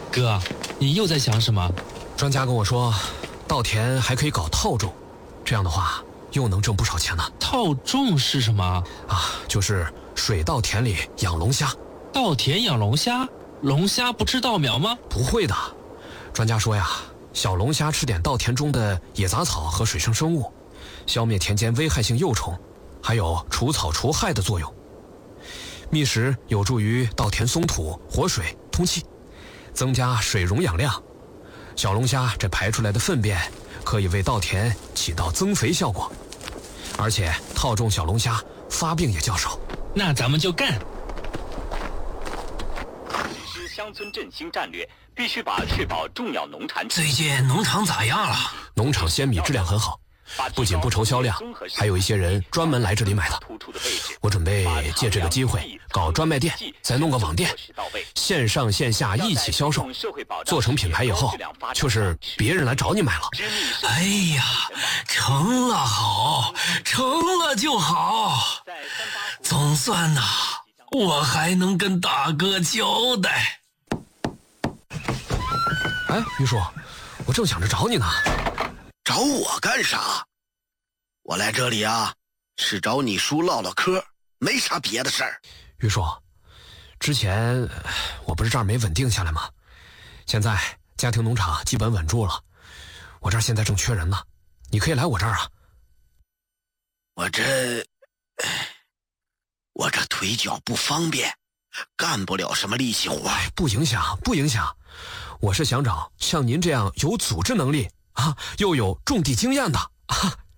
哥，你又在想什么？ 专家跟我说，稻田还可以搞套种，这样的话又能挣不少钱呢。 套种是什么啊？就是水稻田里养龙虾。 稻田养龙虾？龙虾不吃稻苗吗？ 不会的，专家说呀，小龙虾吃点稻田中的野杂草和水生生物，消灭田间危害性幼虫，还有除草除害的作用。觅食有助于稻田松土、活水、通气，增加水溶养量。小龙虾这排出来的粪便可以为稻田起到增肥效果，而且套种小龙虾发病也较少。 那咱们就干！ 实施乡村振兴战略，必须把确保重要农产品。 最近农场咋样了？ 农场鲜米质量很好，不仅不愁销量，还有一些人专门来这里买的。我准备借这个机会搞专卖店，再弄个网店，线上线下一起销售，做成品牌以后，就是别人来找你买了。 哎呀，成了好，成了就好，总算呐，我还能跟大哥交代。 哎，于叔，我正想着找你呢。 找我干啥？我来这里啊，是找你叔唠唠嗑，没啥别的事儿。 于叔，之前我不是这儿没稳定下来吗？现在家庭农场基本稳住了，我这儿现在正缺人呢，你可以来我这儿啊。 我这腿脚不方便，干不了什么力气活。 不影响，不影响。我是想找像您这样有组织能力啊，又有种地经验的啊。